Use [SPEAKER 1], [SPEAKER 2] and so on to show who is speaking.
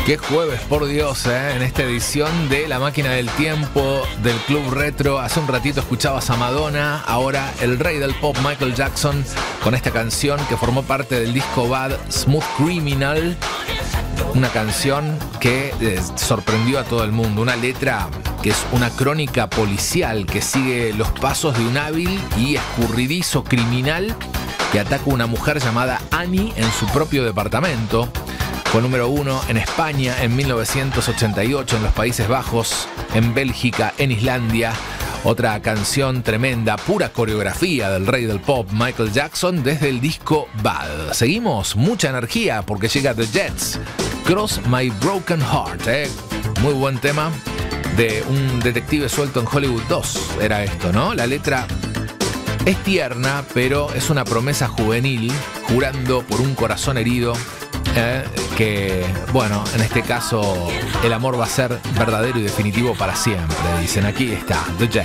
[SPEAKER 1] Qué jueves, por Dios, en esta edición de La Máquina del Tiempo del Club Retro. Hace un ratito escuchabas a Madonna, ahora el rey del pop Michael Jackson con esta canción que formó parte del disco Bad, Smooth Criminal. Una canción que sorprendió a todo el mundo, una letra que es una crónica policial que sigue los pasos de un hábil y escurridizo criminal que ataca a una mujer llamada Annie en su propio departamento. Fue número 1 en España en 1988, en los Países Bajos, en Bélgica, en Islandia. Otra canción tremenda, pura coreografía del rey del pop, Michael Jackson, desde el disco Bad. Seguimos, mucha energía porque llega The Jets, Cross My Broken Heart. Muy buen tema de un detective suelto en Hollywood 2, era esto, ¿no? La letra es tierna, pero es una promesa juvenil, jurando por un corazón herido. Que, bueno, en este caso el amor va a ser verdadero y definitivo para siempre. Dicen, aquí está, The Jets.